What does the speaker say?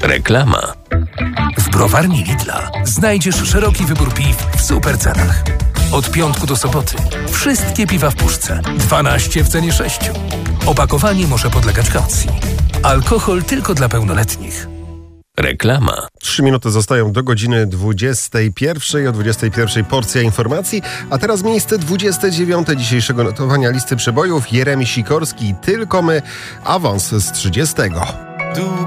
Reklama. W browarni Lidla znajdziesz szeroki wybór piw w super cenach. Od piątku do soboty wszystkie piwa w puszce. 12 w cenie 6. Opakowanie może podlegać kaucji. Alkohol tylko dla pełnoletnich. Reklama. 3 minuty zostają do godziny 21. O 21 porcja informacji, a teraz miejsce 29 dzisiejszego notowania listy przebojów. Jeremi Sikorski, Tylko my, awans z 30.